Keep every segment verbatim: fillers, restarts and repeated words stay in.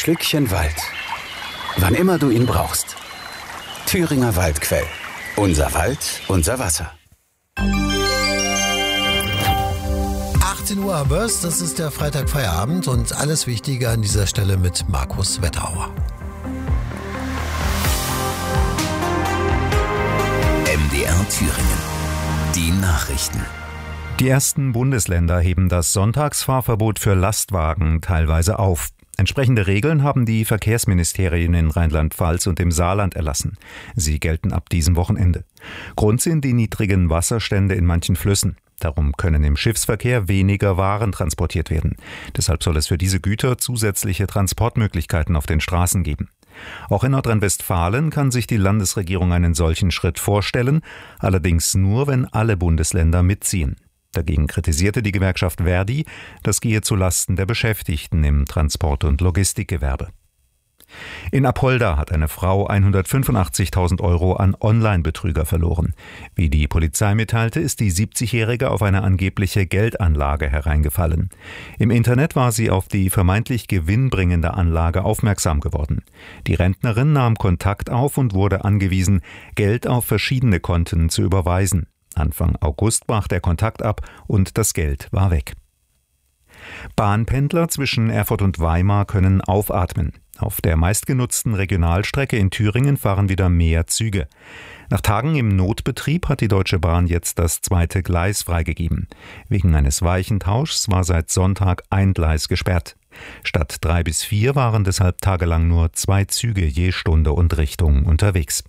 Stückchen Wald. Wann immer du ihn brauchst. Thüringer Waldquell. Unser Wald, unser Wasser. achtzehn Uhr haben wir's, das ist der Freitagfeierabend und alles Wichtige an dieser Stelle mit Markus Wetterauer. M D R Thüringen. Die Nachrichten. Die ersten Bundesländer heben das Sonntagsfahrverbot für Lastwagen teilweise auf. Entsprechende Regeln haben die Verkehrsministerien in Rheinland-Pfalz und im Saarland erlassen. Sie gelten ab diesem Wochenende. Grund sind die niedrigen Wasserstände in manchen Flüssen. Darum können im Schiffsverkehr weniger Waren transportiert werden. Deshalb soll es für diese Güter zusätzliche Transportmöglichkeiten auf den Straßen geben. Auch in Nordrhein-Westfalen kann sich die Landesregierung einen solchen Schritt vorstellen, allerdings nur, wenn alle Bundesländer mitziehen. Dagegen kritisierte die Gewerkschaft Verdi, das gehe zulasten der Beschäftigten im Transport- und Logistikgewerbe. In Apolda hat eine Frau hundertfünfundachtzigtausend Euro an Online-Betrüger verloren. Wie die Polizei mitteilte, ist die siebzigjährige auf eine angebliche Geldanlage hereingefallen. Im Internet war sie auf die vermeintlich gewinnbringende Anlage aufmerksam geworden. Die Rentnerin nahm Kontakt auf und wurde angewiesen, Geld auf verschiedene Konten zu überweisen. Anfang August brach der Kontakt ab und das Geld war weg. Bahnpendler zwischen Erfurt und Weimar können aufatmen. Auf der meistgenutzten Regionalstrecke in Thüringen fahren wieder mehr Züge. Nach Tagen im Notbetrieb hat die Deutsche Bahn jetzt das zweite Gleis freigegeben. Wegen eines Weichentauschs war seit Sonntag ein Gleis gesperrt. Statt drei bis vier waren deshalb tagelang nur zwei Züge je Stunde und Richtung unterwegs.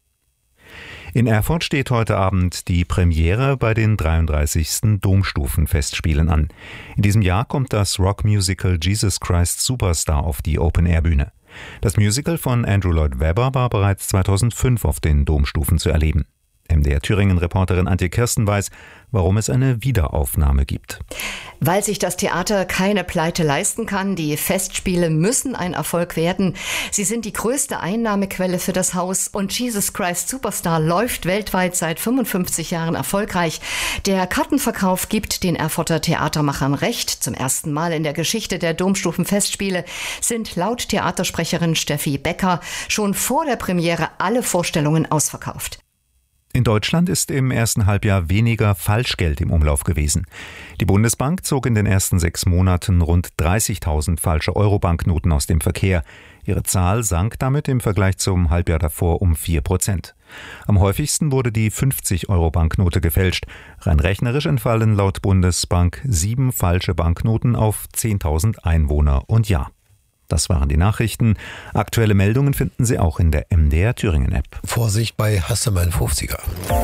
In Erfurt steht heute Abend die Premiere bei den dreiunddreißigsten Domstufenfestspielen an. In diesem Jahr kommt das Rockmusical Jesus Christ Superstar auf die Open-Air-Bühne. Das Musical von Andrew Lloyd Webber war bereits zweitausendfünf auf den Domstufen zu erleben. M D R Thüringen-Reporterin Antje Kirsten weiß, warum es eine Wiederaufnahme gibt. Weil sich das Theater keine Pleite leisten kann. Die Festspiele müssen ein Erfolg werden. Sie sind die größte Einnahmequelle für das Haus und Jesus Christ Superstar läuft weltweit seit fünfundfünfzig Jahren erfolgreich. Der Kartenverkauf gibt den Erfurter Theatermachern recht. Zum ersten Mal in der Geschichte der Domstufenfestspiele sind laut Theatersprecherin Steffi Becker schon vor der Premiere alle Vorstellungen ausverkauft. In Deutschland ist im ersten Halbjahr weniger Falschgeld im Umlauf gewesen. Die Bundesbank zog in den ersten sechs Monaten rund dreißigtausend falsche Euro-Banknoten aus dem Verkehr. Ihre Zahl sank damit im Vergleich zum Halbjahr davor um vier Prozent. Am häufigsten wurde die fünfzig-Euro-Banknote gefälscht. Rein rechnerisch entfallen laut Bundesbank sieben falsche Banknoten auf zehntausend Einwohner und Jahr. Das waren die Nachrichten. Aktuelle Meldungen finden Sie auch in der M D R Thüringen-App. Vorsicht bei Hast du mal einen fünfziger.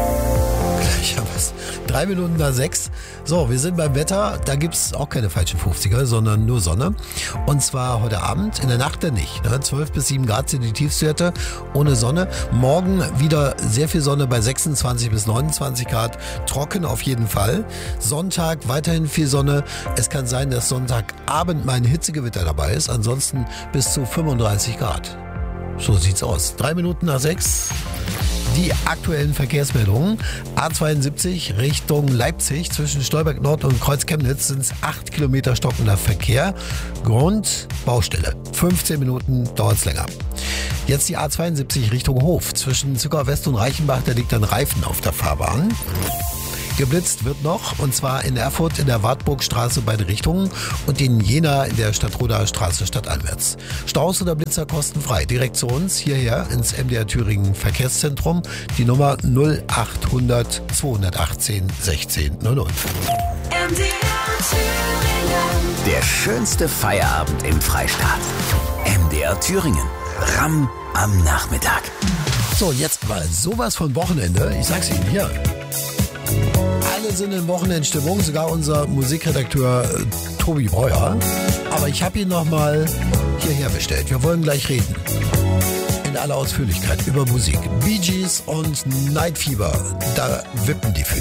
Gleich haben wir es. Drei Minuten nach sechs. So, wir sind beim Wetter. Da gibt es auch keine falschen fünfziger, sondern nur Sonne. Und zwar heute Abend, in der Nacht dann nicht. Ne? zwölf bis sieben Grad sind die Tiefstwerte ohne Sonne. Morgen wieder sehr viel Sonne bei sechsundzwanzig bis neunundzwanzig Grad. Trocken auf jeden Fall. Sonntag weiterhin viel Sonne. Es kann sein, dass Sonntagabend mal ein Hitzegewitter dabei ist. Ansonsten bis zu fünfunddreißig Grad. So sieht's aus. Drei Minuten nach sechs. Die aktuellen Verkehrsmeldungen. A zweiundsiebzig Richtung Leipzig zwischen Stolberg Nord und Kreuz Chemnitz sind es acht Kilometer stockender Verkehr. Grund Baustelle. fünfzehn Minuten dauert es länger. Jetzt die A zweiundsiebzig Richtung Hof zwischen Zückau West und Reichenbach. Da liegt ein Reifen auf der Fahrbahn. Geblitzt wird noch, und zwar in Erfurt in der Wartburgstraße beide Richtungen und in Jena in der Stadtroder Straße stadteinwärts. Staus oder Blitzer kostenfrei. Direkt zu uns hierher ins M D R Thüringen Verkehrszentrum. Die Nummer null achthundert zweihundertachtzehn sechzehn null null. M D R Thüringen. Der schönste Feierabend im Freistaat. M D R Thüringen. Ramm am Nachmittag. So, jetzt mal sowas von Wochenende. Ich sag's Ihnen hier. Alle sind in Wochenendstimmung, sogar unser Musikredakteur äh, Tobi Breuer. Aber ich habe ihn nochmal hierher bestellt. Wir wollen gleich reden. In aller Ausführlichkeit über Musik. Bee Gees und Night Fever, da wippen die Füße.